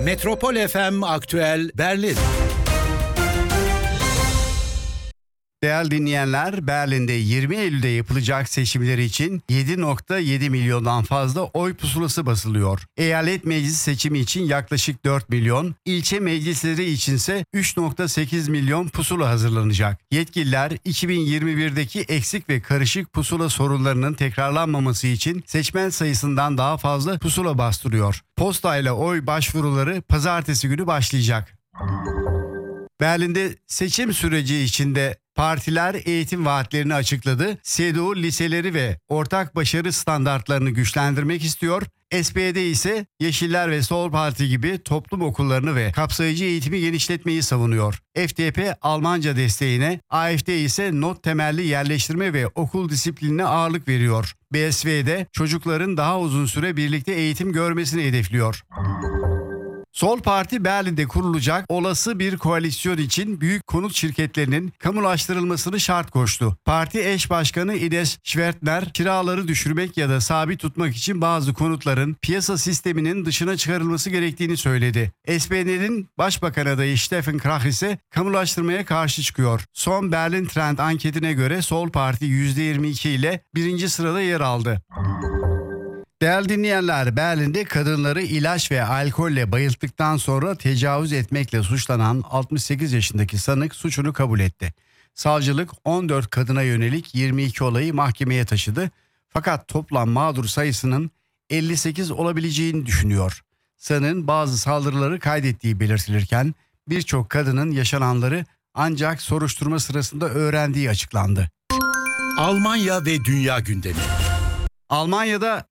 Metropol FM Aktüel Berlin. Değerli dinleyenler, Berlin'de 20 Eylül'de yapılacak seçimler için 7,7 milyondan fazla oy pusulası basılıyor. Eyalet meclis seçimi için yaklaşık 4 milyon, ilçe meclisleri içinse 3,8 milyon pusula hazırlanacak. Yetkililer 2021'deki eksik ve karışık pusula sorunlarının tekrarlanmaması için seçmen sayısından daha fazla pusula bastırıyor. Postayla oy başvuruları pazartesi günü başlayacak. Berlin'de seçim süreci içinde partiler eğitim vaatlerini açıkladı. CDU liseleri ve ortak başarı standartlarını güçlendirmek istiyor. SPD ise Yeşiller ve Sol Parti gibi toplum okullarını ve kapsayıcı eğitimi genişletmeyi savunuyor. FDP Almanca desteğine, AfD ise not temelli yerleştirme ve okul disiplinine ağırlık veriyor. BSV'de çocukların daha uzun süre birlikte eğitim görmesini hedefliyor. Sol Parti Berlin'de kurulacak olası bir koalisyon için büyük konut şirketlerinin kamulaştırılmasını şart koştu. Parti eş başkanı Ines Schwertner, kiraları düşürmek ya da sabit tutmak için bazı konutların piyasa sisteminin dışına çıkarılması gerektiğini söyledi. SPD'nin başbakan adayı Steffen Krach ise kamulaştırmaya karşı çıkıyor. Son Berlin Trend anketine göre Sol Parti %22 ile birinci sırada yer aldı. Değerli dinleyenler, Berlin'de kadınları ilaç ve alkolle bayılttıktan sonra tecavüz etmekle suçlanan 68 yaşındaki sanık suçunu kabul etti. Savcılık 14 kadına yönelik 22 olayı mahkemeye taşıdı. Fakat toplam mağdur sayısının 58 olabileceğini düşünüyor. Sanığın bazı saldırıları kaydettiği belirtilirken birçok kadının yaşananları ancak soruşturma sırasında öğrendiği açıklandı. Almanya ve dünya gündemi. Almanya'da